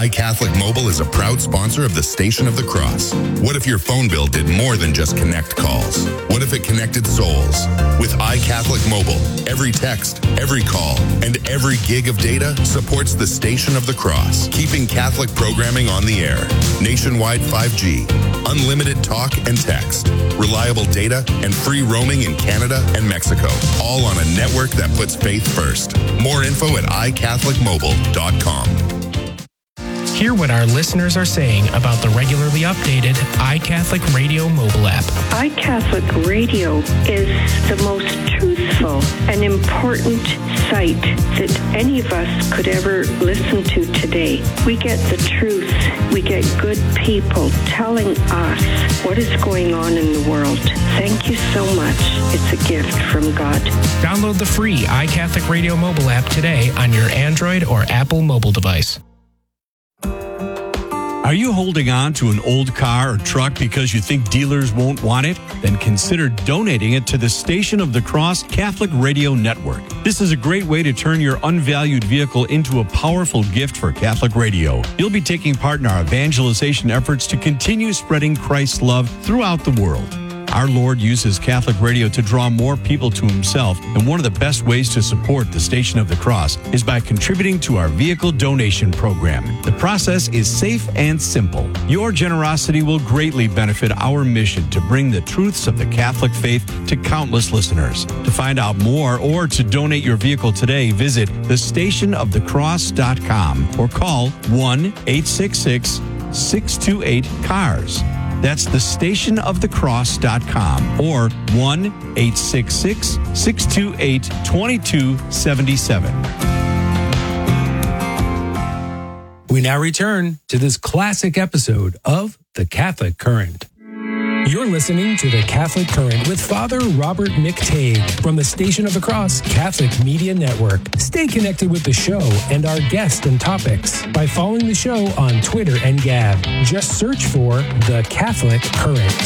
iCatholic Mobile is a proud sponsor of the Station of the Cross. What if your phone bill did more than just connect calls? What if it connected souls? With iCatholic Mobile, every text, every call, and every gig of data supports the Station of the Cross, keeping Catholic programming on the air. Nationwide 5G, unlimited talk and text, reliable data, and free roaming in Canada and Mexico, all on a network that puts faith first. More info at iCatholicMobile.com. Hear what our listeners are saying about the regularly updated iCatholic Radio mobile app. iCatholic Radio is the most truthful and important site that any of us could ever listen to today. We get the truth. We get good people telling us what is going on in the world. Thank you so much. It's a gift from God. Download the free iCatholic Radio mobile app today on your Android or Apple mobile device. Are you holding on to an old car or truck because you think dealers won't want it? Then consider donating it to the Station of the Cross Catholic Radio Network. This is a great way to turn your unvalued vehicle into a powerful gift for Catholic radio. You'll be taking part in our evangelization efforts to continue spreading Christ's love throughout the world. Our Lord uses Catholic radio to draw more people to himself, and one of the best ways to support the Station of the Cross is by contributing to our vehicle donation program. The process is safe and simple. Your generosity will greatly benefit our mission to bring the truths of the Catholic faith to countless listeners. To find out more or to donate your vehicle today, visit thestationofthecross.com or call 1-866-628-CARS. That's thestationofthecross.com or 1-866-628-2277. We now return to this classic episode of The Catholic Current. You're listening to The Catholic Current with Father Robert McTague from the Station of the Cross Catholic Media Network. Stay connected with the show and our guests and topics by following the show on Twitter and Gab. Just search for The Catholic Current.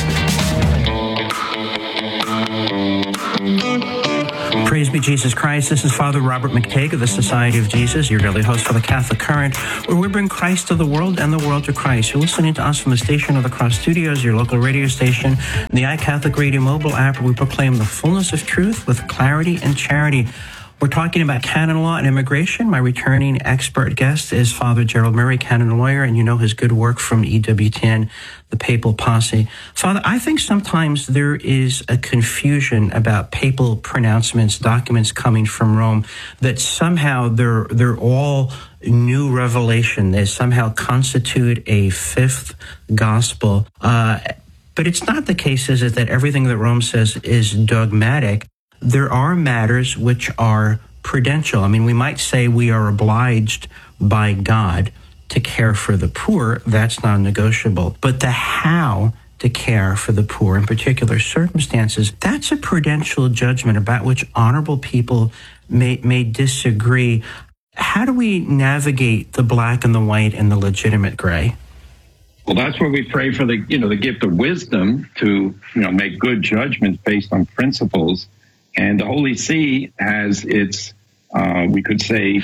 Praise be Jesus Christ. This is Father Robert McTague of the Society of Jesus, your daily host for the Catholic Current, where we bring Christ to the world and the world to Christ. You're listening to us from the Station of the Cross Studios, your local radio station, and the iCatholic Radio mobile app, where we proclaim the fullness of truth with clarity and charity. We're talking about canon law and immigration. My returning expert guest is Father Gerald Murray, canon lawyer, and you know his good work from EWTN, the Papal Posse. Father, I think sometimes there is a confusion about papal pronouncements, documents coming from Rome, that somehow they're all new revelation. They somehow constitute a fifth gospel. But it's not the case, is it, that everything that Rome says is dogmatic? There are matters which are prudential. I mean, we might say we are obliged by God to care for the poor. That's non-negotiable. But the how to care for the poor in particular circumstances, that's a prudential judgment about which honorable people may disagree. How do we navigate the black and the white and the legitimate gray? Well, that's where we pray for the gift of wisdom to, make good judgments based on principles. And the Holy See has its, we could say,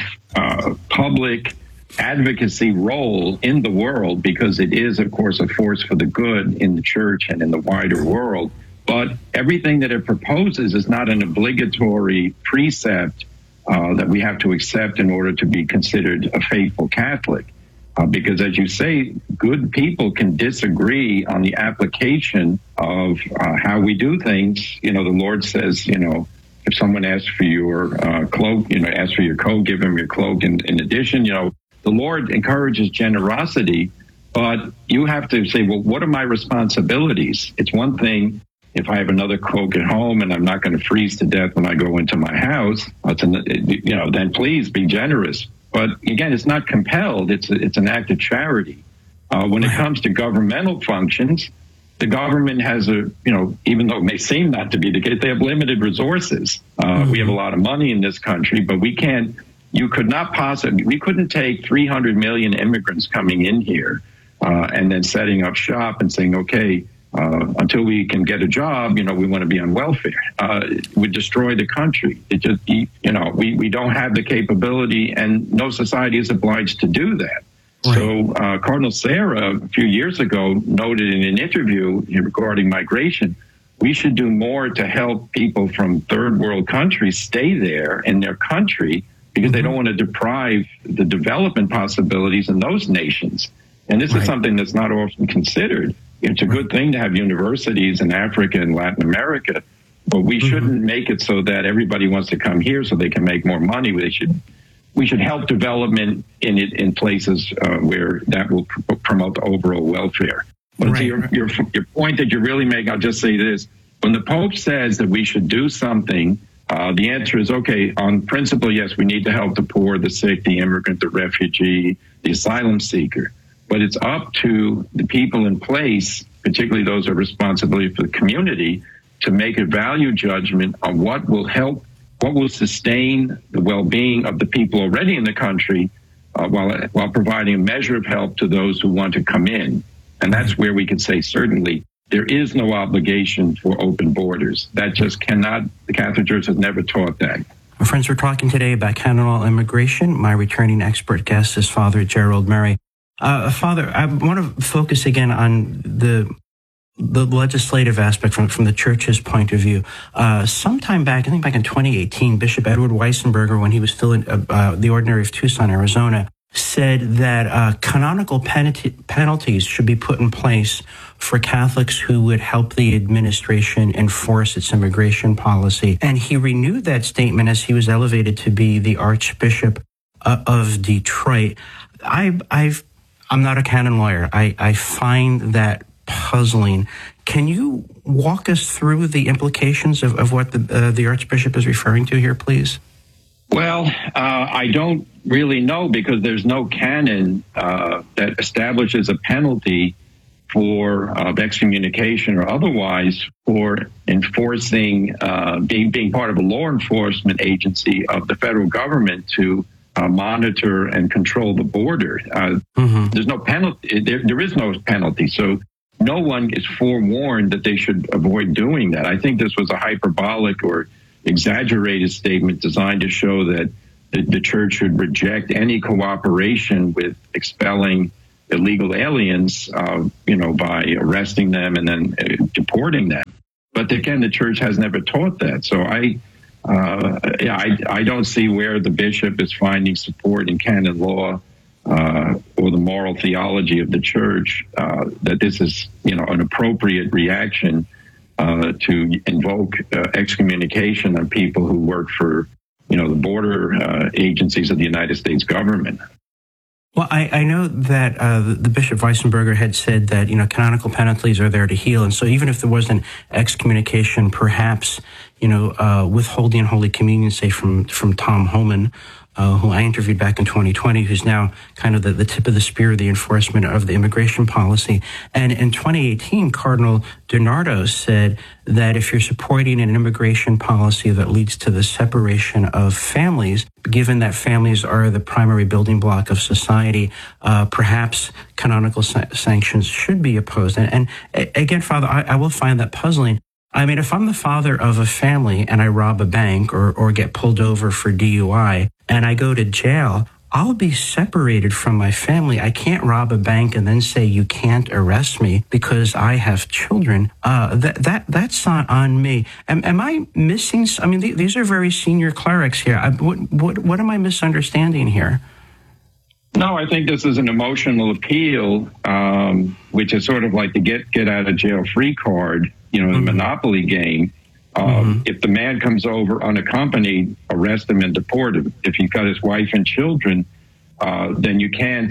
public advocacy role in the world, because it is, of course, a force for the good in the church and in the wider world. But everything that it proposes is not an obligatory precept that we have to accept in order to be considered a faithful Catholic. Because, as you say, good people can disagree on the application of how we do things. The Lord says, if someone asks for your cloak, asks for your coat, give him your cloak. In addition, the Lord encourages generosity, but you have to say, well, what are my responsibilities? It's one thing if I have another cloak at home and I'm not going to freeze to death when I go into my house, then please be generous. But again, it's not compelled. It's an act of charity. When it comes to governmental functions, the government has even though it may seem not to be the case, they have limited resources. We have a lot of money in this country, but we couldn't take 300 million immigrants coming in here and then setting up shop and saying, okay, until we can get a job, we want to be on welfare. It would destroy the country. It just, we don't have the capability, and no society is obliged to do that. Right. So Cardinal Sarah, a few years ago, noted in an interview regarding migration, we should do more to help people from third world countries stay there in their country because they don't want to deprive the development possibilities in those nations. And this is something that's not often considered. It's a good thing to have universities in Africa and Latin America, but we shouldn't make it so that everybody wants to come here so they can make more money. We should help development in places where that will promote the overall welfare. But to your point that you really make, I'll just say this. When the Pope says that we should do something, the answer is, okay, on principle, yes, we need to help the poor, the sick, the immigrant, the refugee, the asylum seeker. But it's up to the people in place, particularly those who are responsibility for the community, to make a value judgment on what will help, what will sustain the well-being of the people already in the country while providing a measure of help to those who want to come in. And that's where we can say certainly there is no obligation for open borders. That just cannot, the Catholic Church has never taught that. My friends, we're talking today about canon law immigration. My returning expert guest is Father Gerald Murray. Father, I want to focus again on the legislative aspect from the Church's point of view. Sometime back, I think back in 2018, Bishop Edward Weissenberger, when he was still in the Ordinary of Tucson, Arizona, said that canonical penalties should be put in place for Catholics who would help the administration enforce its immigration policy. And he renewed that statement as he was elevated to be the Archbishop of Detroit. I'm not a canon lawyer. I find that puzzling. Can you walk us through the implications of what the Archbishop is referring to here, please? Well, I don't really know because there's no canon that establishes a penalty for excommunication or otherwise for enforcing, being part of a law enforcement agency of the federal government to monitor and control the border. There's no penalty. There is no penalty. So no one is forewarned that they should avoid doing that. I think this was a hyperbolic or exaggerated statement designed to show that the Church should reject any cooperation with expelling illegal aliens, by arresting them and then deporting them. But again, the Church has never taught that. So I don't see where the bishop is finding support in canon law or the moral theology of the Church that this is, an appropriate reaction to invoke excommunication on people who work for, the border agencies of the United States government. Well, I know that the Bishop Weissenberger had said that, canonical penalties are there to heal. And so even if there wasn't excommunication, perhaps, withholding Holy Communion, say from Tom Homan, who I interviewed back in 2020, who's now kind of the tip of the spear of the enforcement of the immigration policy. And in 2018, Cardinal DiNardo said that if you're supporting an immigration policy that leads to the separation of families, given that families are the primary building block of society, perhaps canonical sanctions should be opposed. And again, Father, I will find that puzzling. I mean, if I'm the father of a family and I rob a bank or get pulled over for DUI and I go to jail, I'll be separated from my family. I can't rob a bank and then say you can't arrest me because I have children. That's not on me. Am I missing? I mean, these are very senior clerics here. What am I misunderstanding here? No, I think this is an emotional appeal, which is sort of like the get out of jail free card. The Monopoly game. If the man comes over unaccompanied, arrest him and deport him. If he's got his wife and children, then you can't,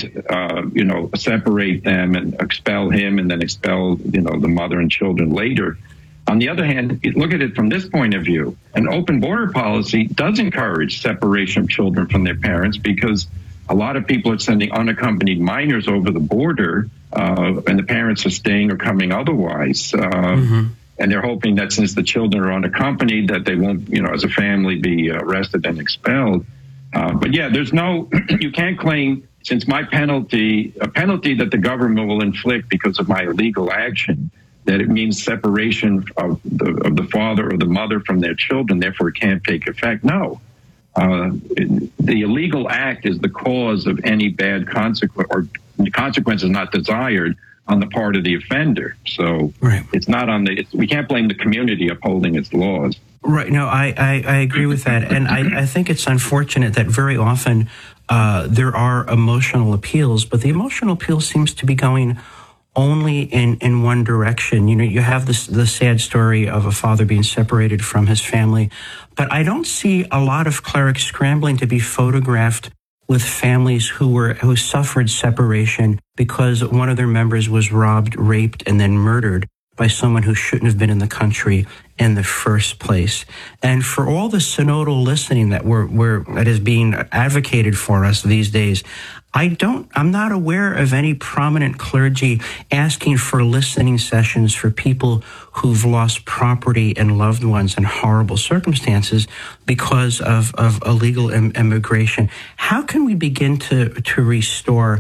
separate them and expel him and then expel, the mother and children later. On the other hand, look at it from this point of view. An open border policy does encourage separation of children from their parents because a lot of people are sending unaccompanied minors over the border and the parents are staying or coming otherwise. And they're hoping that since the children are unaccompanied, that they won't, as a family, be arrested and expelled. But yeah, you can't claim, since a penalty that the government will inflict because of my illegal action, that it means separation of the father or the mother from their children, therefore it can't take effect. No. The illegal act is the cause of any bad consequence the consequence is not desired on the part of the offender. So it's not on we can't blame the community upholding its laws. Right. No, I agree with that. And I think it's unfortunate that very often there are emotional appeals, but the emotional appeal seems to be going only in one direction. You know, you have the sad story of a father being separated from his family, but I don't see a lot of clerics scrambling to be photographed with families who suffered separation because one of their members was robbed, raped, and then murdered by someone who shouldn't have been in the country in the first place. And for all the synodal listening that that is being advocated for us these days, I'm not aware of any prominent clergy asking for listening sessions for people who've lost property and loved ones in horrible circumstances because of illegal immigration. How can we begin to restore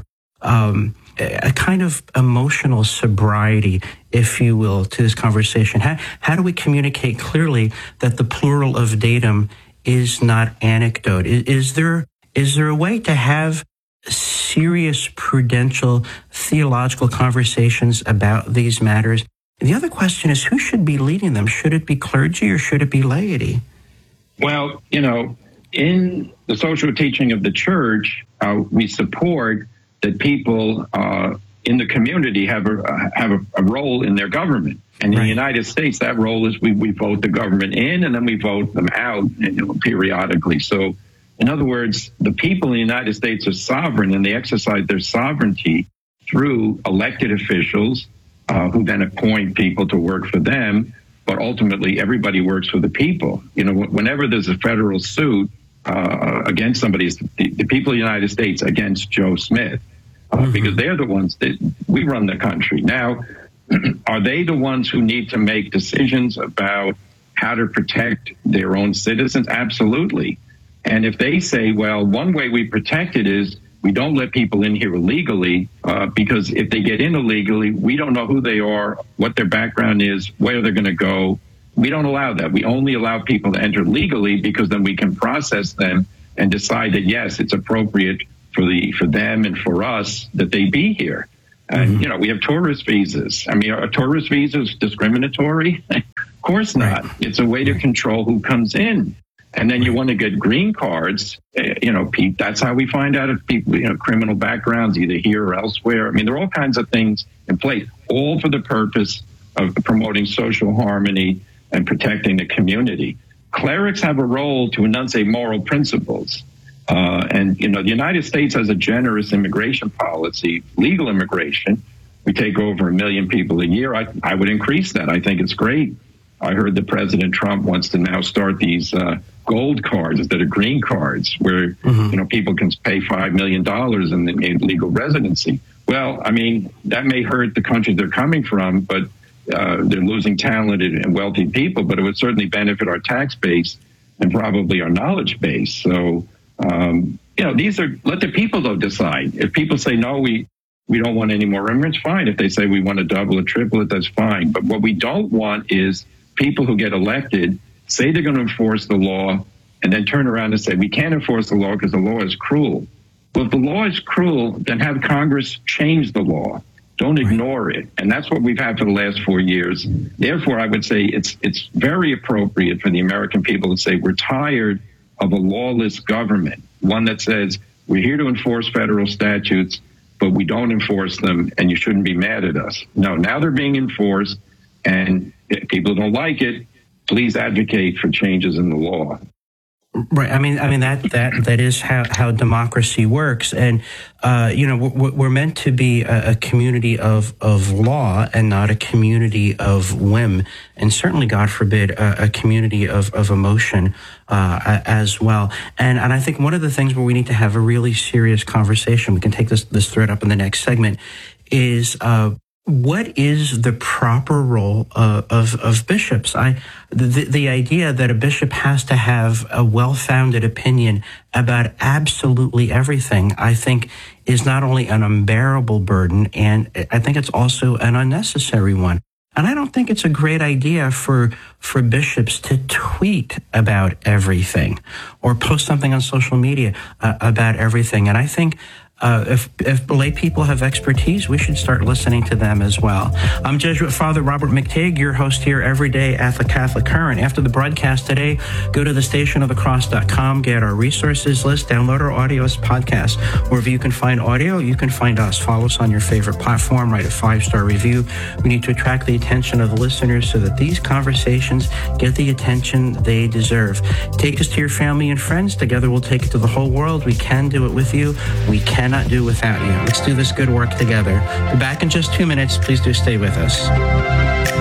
a kind of emotional sobriety, if you will, to this conversation? How do we communicate clearly that the plural of datum is not anecdote? Is there a way to have serious prudential theological conversations about these matters? And the other question is, who should be leading them? Should it be clergy or should it be laity? Well, you know, in the social teaching of the church, we support that people in the community have a role in their government. And in the United States, that role is we vote the government in and then we vote them out periodically. So in other words, the people in the United States are sovereign, and they exercise their sovereignty through elected officials who then appoint people to work for them. But ultimately, everybody works for the people. You know, whenever there's a federal suit against somebody, the people of the United States against Joe Smith, because they're the ones that we run the country. Now, are they the ones who need to make decisions about how to protect their own citizens? Absolutely. And if they say, well, one way we protect it is we don't let people in here illegally, because if they get in illegally, we don't know who they are, what their background is, where they're going to go. We don't allow that. We only allow people to enter legally because then we can process them and decide that, yes, it's appropriate for them and for us that they be here. And, you know, we have tourist visas. I mean, are tourist visas discriminatory? Of course not. It's a way to control who comes in. And then you want to get green cards, Pete, that's how we find out if people, criminal backgrounds, either here or elsewhere. I mean, there are all kinds of things in place, all for the purpose of promoting social harmony and protecting the community. Clerics have a role to enunciate moral principles. The United States has a generous immigration policy, legal immigration. We take over 1 million people a year. I would increase that. I think it's great. I heard that President Trump wants to now start these gold cards instead of green cards where, people can pay $5 million and they get legal residency. Well, I mean, that may hurt the country they're coming from, but they're losing talented and wealthy people, but it would certainly benefit our tax base and probably our knowledge base. So, let the people, though, decide. If people say, no, we don't want any more immigrants, fine. If they say we want to double or triple it, that's fine. But what we don't want is people who get elected say they're going to enforce the law and then turn around and say, we can't enforce the law because the law is cruel. Well, if the law is cruel, then have Congress change the law. Don't ignore it. And that's what we've had for the last 4 years. Therefore, I would say it's very appropriate for the American people to say we're tired of a lawless government, one that says we're here to enforce federal statutes, but we don't enforce them, and you shouldn't be mad at us. No, now they're being enforced, and if people don't like it, please advocate for changes in the law. Right. I mean that is how democracy works, and we're meant to be a community of law and not a community of whim, and certainly, God forbid, a community of emotion as well. And I think one of the things where we need to have a really serious conversation, we can take this thread up in the next segment, is what is the proper role of bishops? The idea that a bishop has to have a well-founded opinion about absolutely everything, I think, is not only an unbearable burden, and I think it's also an unnecessary one. And I don't think it's a great idea for bishops to tweet about everything or post something on social media about everything. And I think if lay people have expertise, we should start listening to them as well. I'm Jesuit Father Robert McTague, your host here every day at the Catholic Current. After the broadcast today, go to thestationofthecross.com, get our resources list, download our audio as podcast. Wherever you can find audio, you can find us. Follow us on your favorite platform, write a 5-star review. We need to attract the attention of the listeners so that these conversations get the attention they deserve. Take us to your family and friends. Together we'll take it to the whole world. We can do it with you. We cannot do without you. Let's do this good work together. Be back in just 2 minutes. Please do stay with us.